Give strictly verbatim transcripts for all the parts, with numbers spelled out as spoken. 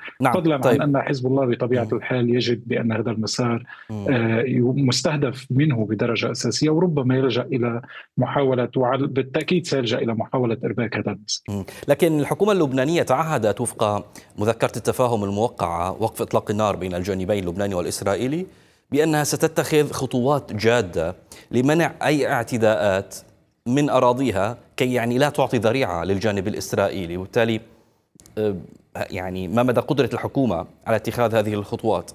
نعم. فضلا عن طيب. أن حزب الله بطبيعة مم. الحال يجد بأن هذا المسار مم. آه، مستهدف منه بدرجة أساسية، وربما يلجأ إلى محاولة، وبالتأكيد سيلجأ إلى محاولة إرباك هذا المسار. مم. لكن الحكومة اللبنانية تعهدت وفق مذكرة التفاهم الموقعة وقف إطلاق النار بين الجانبين اللبناني والإسرائيلي بأنها ستتخذ خطوات جادة لمنع أي اعتداءات من أراضيها، كي يعني لا تعطي ذريعة للجانب الإسرائيلي. وبالتالي آه، يعني ما مدى قدرة الحكومة على اتخاذ هذه الخطوات؟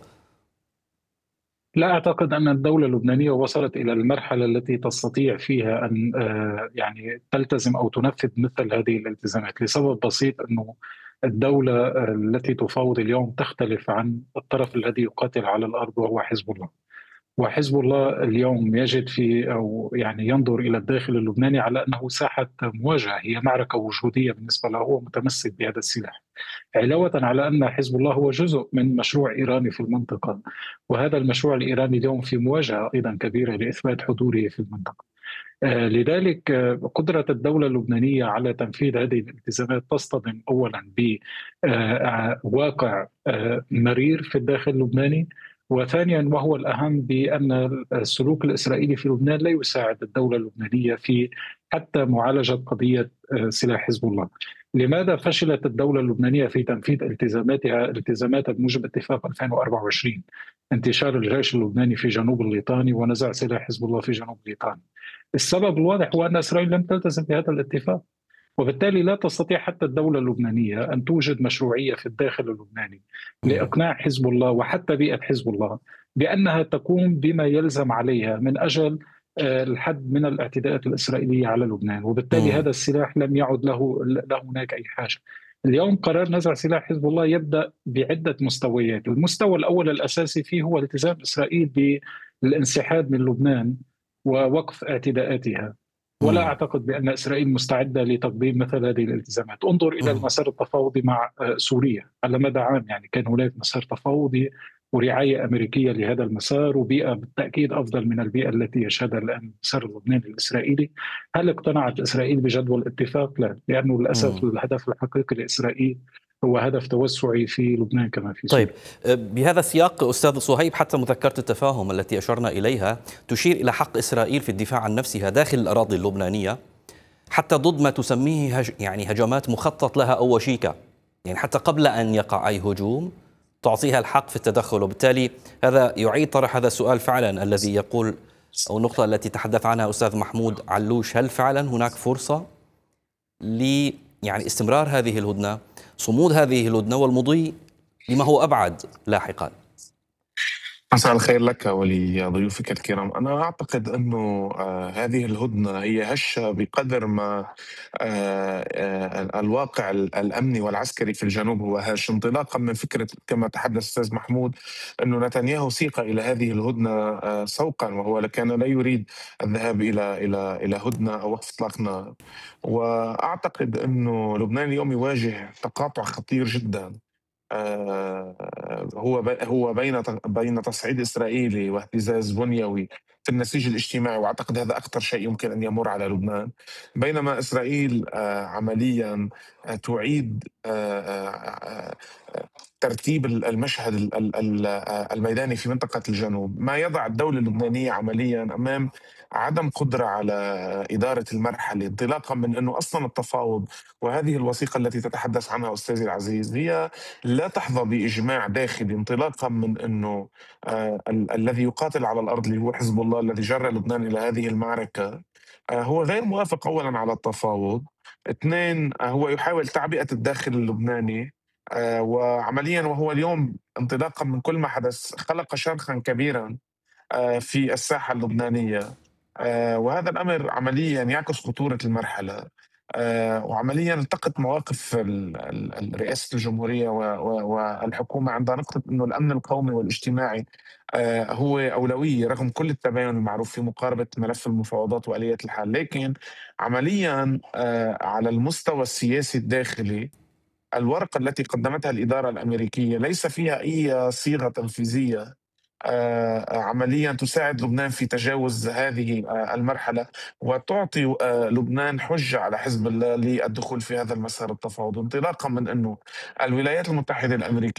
لا أعتقد أن الدولة اللبنانية وصلت إلى المرحلة التي تستطيع فيها أن آه، يعني تلتزم أو تنفذ مثل هذه الالتزامات، لسبب بسيط أنه الدولة آه، التي تفاوض اليوم تختلف عن الطرف الذي يقاتل على الأرض وهو حزب الله. وحزب الله اليوم يجد في، أو يعني ينظر إلى الداخل اللبناني على أنه ساحة مواجهة، هي معركة وجودية بالنسبة له، هو متمسك بهذا السلاح، علاوة على أن حزب الله هو جزء من مشروع إيراني في المنطقة، وهذا المشروع الإيراني اليوم في مواجهة أيضا كبيرة لإثبات حضوره في المنطقة. آه، لذلك آه، قدرة الدولة اللبنانية على تنفيذ هذه الالتزامات تصطدم أولا بواقع مرير في الداخل اللبناني، وثانيا وهو الأهم بأن السلوك الإسرائيلي في لبنان لا يساعد الدولة اللبنانية في حتى معالجة قضية آه، سلاح حزب الله. لماذا فشلت الدولة اللبنانية في تنفيذ التزاماتها التزاماتها بموجب اتفاق ألفين وأربعة وعشرين، انتشار الجيش اللبناني في جنوب الليطاني ونزع سلاح حزب الله في جنوب الليطاني؟ السبب الواضح هو أن إسرائيل لم تلتزم بهذا الاتفاق، وبالتالي لا تستطيع حتى الدولة اللبنانية أن توجد مشروعية في الداخل اللبناني مم. لإقناع حزب الله وحتى بيئة حزب الله بأنها تقوم بما يلزم عليها من أجل آه، الحد من الاعتداءات الإسرائيلية على لبنان، وبالتالي مم. هذا السلاح لم يعد له لا هناك أي حاجة. اليوم قرار نزع سلاح حزب الله يبدأ بعدة مستويات. المستوى الأول الأساسي فيه هو التزام إسرائيل بالانسحاب من لبنان ووقف اعتداءاتها، ولا مم. أعتقد بأن إسرائيل مستعدة لتقديم مثل هذه الالتزامات. انظر إلى مم. المسار التفاوضي مع آه، سوريا على مدى عام، يعني كان هناك مسار تفاوضي ورعاية أمريكية لهذا المسار، وبيئة بالتأكيد أفضل من البيئة التي يشهدها الآن المسار اللبناني الإسرائيلي. هل اقتنعت إسرائيل بجدوى الاتفاق؟ لا، لأنه للأسف مم. الهدف الحقيقي لإسرائيل هو هدف توسعي في لبنان كما في طيب. سوريا. بهذا السياق أستاذ صهيب، حتى مذكرة التفاهم التي أشرنا إليها تشير إلى حق إسرائيل في الدفاع عن نفسها داخل الأراضي اللبنانية، حتى ضد ما تسميه هج يعني هجمات مخطط لها أو وشيكة، يعني حتى قبل أن يقع أي هجوم تعطيها الحق في التدخل. وبالتالي هذا يعيد طرح هذا السؤال فعلا الذي يقول، أو النقطة التي تحدث عنها أستاذ محمود علوش: هل فعلا هناك فرصة ل يعني استمرار هذه الهدنة، صمود هذه الهدنة، والمضي لما هو أبعد لاحقا؟ مساء الخير لك ولضيوفك الكرام. أنا أعتقد أنه آه هذه الهدنة هي هشة بقدر ما آه آه الواقع الأمني والعسكري في الجنوب هو هش، انطلاقا من فكرة كما تحدث أستاذ محمود أنه نتنياهو سيق إلى هذه الهدنة آه سوقا، وهو كان لا يريد الذهاب إلى إلى إلى هدنة أو وقف إطلاق نار. وأعتقد أنه لبنان اليوم يواجه تقاطع خطير جدا، آه، هو هو بين بين تصعيد اسرائيلي واهتزاز بنيوي في النسيج الاجتماعي، واعتقد هذا اكثر شيء يمكن ان يمر على لبنان، بينما اسرائيل آه، عمليا آه، تعيد آه، آه، آه، ترتيب المشهد ال- ال- ال- آه، الميداني في منطقة الجنوب، ما يضع الدولة اللبنانية عمليا أمام عدم قدرة على إدارة المرحلة، انطلاقا من أنه أصلا التفاوض وهذه الوثيقة التي تتحدث عنها أستاذي العزيز هي لا تحظى بإجماع داخلي، انطلاقا من أنه آه ال- الذي يقاتل على الأرض اللي هو حزب الله الذي جر لبنان إلى هذه المعركة آه هو غير موافق أولا على التفاوض، اثنين آه هو يحاول تعبئة الداخل اللبناني، آه وعمليا وهو اليوم انطلاقا من كل ما حدث خلق شرخا كبيرا آه في الساحة اللبنانية. آه، وهذا الأمر عمليا يعكس خطورة المرحلة. آه، وعمليا التقت مواقف ال- ال- ال- رئاسة الجمهورية و- و- والحكومة عند نقطة أنه الأمن القومي والاجتماعي آه، هو أولوية رغم كل التباين المعروف في مقاربة ملف المفاوضات وآلية الحل، لكن عمليا آه، على المستوى السياسي الداخلي الورقة التي قدمتها الإدارة الأمريكية ليس فيها أي صيغة تنفيذية آه، عمليا تساعد لبنان في تجاوز هذه آه، المرحلة، وتعطي آه، لبنان حجة على حزب الله للدخول في هذا المسار التفاوضي، انطلاقا من أنه الولايات المتحدة الأمريكية